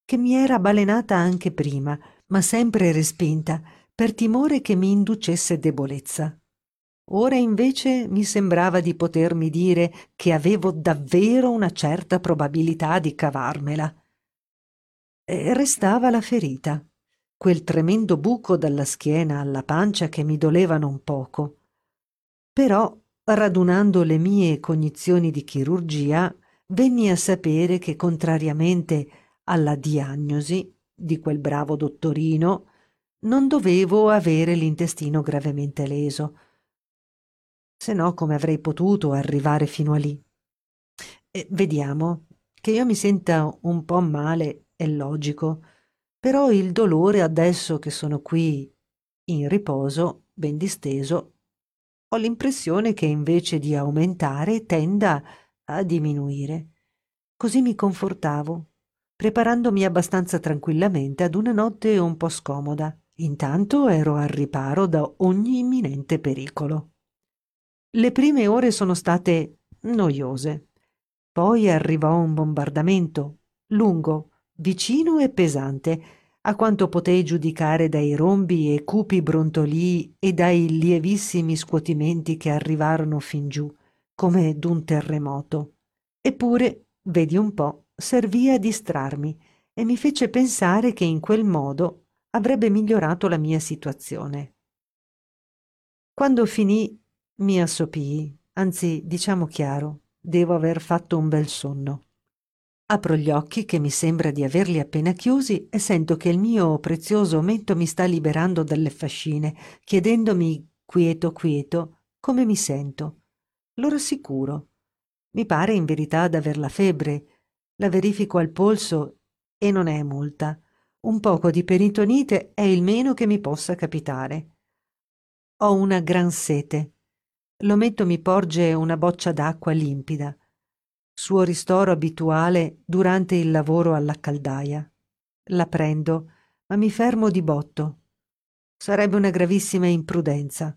che mi era balenata anche prima, ma sempre respinta, per timore che mi inducesse debolezza. Ora invece mi sembrava di potermi dire che avevo davvero una certa probabilità di cavarmela. E restava la ferita, quel tremendo buco dalla schiena alla pancia che mi doleva non poco. Però, radunando le mie cognizioni di chirurgia, venni a sapere che, contrariamente alla diagnosi di quel bravo dottorino, non dovevo avere l'intestino gravemente leso, se no come avrei potuto arrivare fino a lì. E vediamo, che io mi senta un po' male è logico, però il dolore adesso che sono qui in riposo, ben disteso, ho l'impressione che invece di aumentare tenda a diminuire. Così mi confortavo, preparandomi abbastanza tranquillamente ad una notte un po' scomoda. Intanto ero al riparo da ogni imminente pericolo. Le prime ore sono state noiose. Poi arrivò un bombardamento, lungo, vicino e pesante, a quanto potei giudicare dai rombi e cupi brontolii e dai lievissimi scuotimenti che arrivarono fin giù, come d'un terremoto. Eppure, vedi un po', servì a distrarmi e mi fece pensare che in quel modo avrebbe migliorato la mia situazione. Quando finì, mi assopii, anzi, diciamo chiaro, devo aver fatto un bel sonno. Apro gli occhi, che mi sembra di averli appena chiusi, e sento che il mio prezioso mento mi sta liberando dalle fascine, chiedendomi quieto quieto come mi sento. Lo rassicuro. Mi pare in verità d'aver la febbre. La verifico al polso e non è molta. Un poco di peritonite è il meno che mi possa capitare. Ho una gran sete. L'ometto mi porge una boccia d'acqua limpida, suo ristoro abituale durante il lavoro alla caldaia. La prendo, ma mi fermo di botto. Sarebbe una gravissima imprudenza.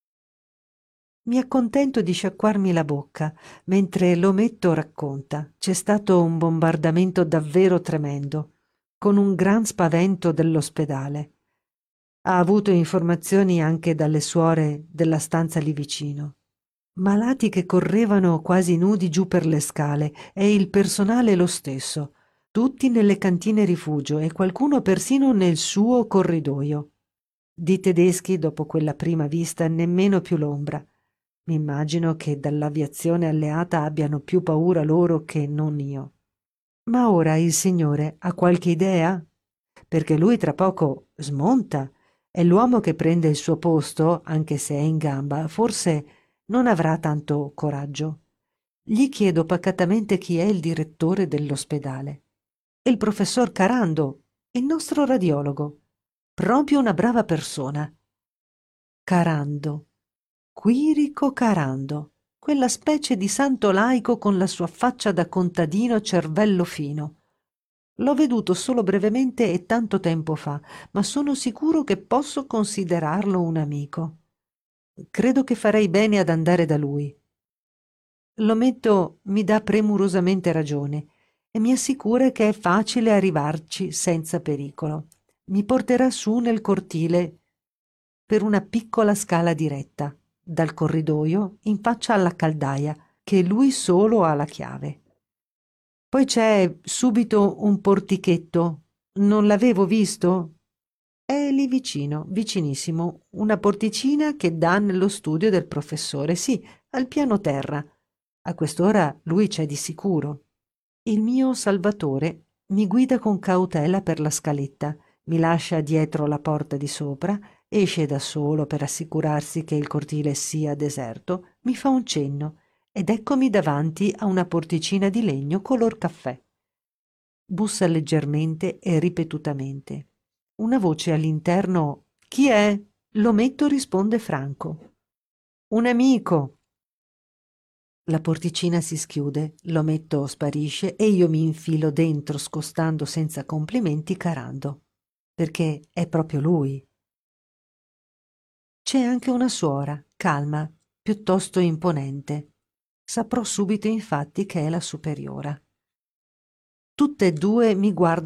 Mi accontento di sciacquarmi la bocca, mentre l'ometto racconta. C'è stato un bombardamento davvero tremendo, con un gran spavento dell'ospedale. Ha avuto informazioni anche dalle suore della stanza lì vicino. Malati che correvano quasi nudi giù per le scale e il personale lo stesso, tutti nelle cantine rifugio e qualcuno persino nel suo corridoio. Di tedeschi, dopo quella prima vista, nemmeno più l'ombra. Mi immagino che dall'aviazione alleata abbiano più paura loro che non io. Ma ora il signore ha qualche idea? Perché lui tra poco smonta e l'uomo che prende il suo posto, anche se è in gamba, forse non avrà tanto coraggio. Gli chiedo pacatamente chi è il direttore dell'ospedale. È il professor Carando, il nostro radiologo. Proprio una brava persona. Carando, Quirico Carando, quella specie di santo laico con la sua faccia da contadino cervello fino. L'ho veduto solo brevemente e tanto tempo fa, ma sono sicuro che posso considerarlo un amico. Credo che farei bene ad andare da lui. L'ometto mi dà premurosamente ragione e mi assicura che è facile arrivarci senza pericolo. Mi porterà su nel cortile per una piccola scala diretta, dal corridoio in faccia alla caldaia, che lui solo ha la chiave. Poi c'è subito un portichetto. Non l'avevo visto? È lì vicino, vicinissimo, una porticina che dà nello studio del professore, sì, al piano terra. A quest'ora lui c'è di sicuro. Il mio Salvatore mi guida con cautela per la scaletta, mi lascia dietro la porta di sopra, esce da solo per assicurarsi che il cortile sia deserto, mi fa un cenno ed eccomi davanti a una porticina di legno color caffè. Bussa leggermente e ripetutamente. Una voce all'interno: «Chi è?» L'ometto risponde franco: «Un amico». La porticina si schiude, l'ometto sparisce e io mi infilo dentro scostando senza complimenti Carando, perché è proprio lui. C'è anche una suora, calma, piuttosto imponente. Saprò subito infatti che è la superiora. Tutte e due mi guardano